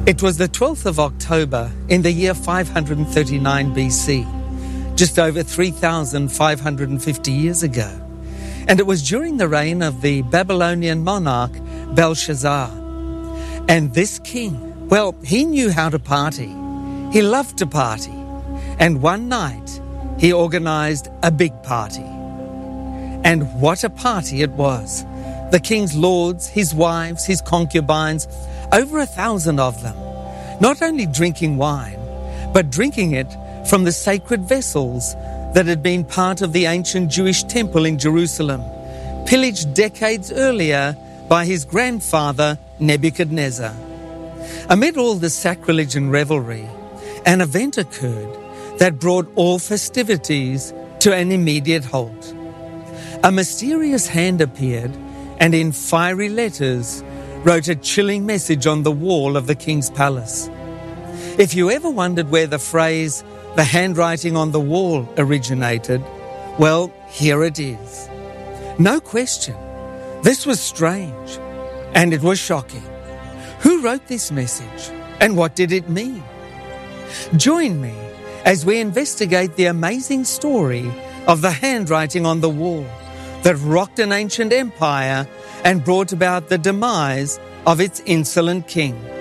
It was the 12th of October in the year 539 BC, just over 3,550 years ago. And it was during the reign of the Babylonian monarch Belshazzar. And this king, well, he knew how to party. He loved to party. And one night, he organized a big party. And what a party it was. The king's lords, his wives, his concubines, over 1,000 of them, not only drinking wine, but drinking it from the sacred vessels that had been part of the ancient Jewish temple in Jerusalem, pillaged decades earlier by his grandfather Nebuchadnezzar. Amid all the sacrilege and revelry, an event occurred that brought all festivities to an immediate halt. A mysterious hand appeared and in fiery letters wrote a chilling message on the wall of the king's palace. If you ever wondered where the phrase, the handwriting on the wall, originated, well, here it is. No question, this was strange, and it was shocking. Who wrote this message, and what did it mean? Join me as we investigate the amazing story of the handwriting on the wall that rocked an ancient empire and brought about the demise of its insolent king.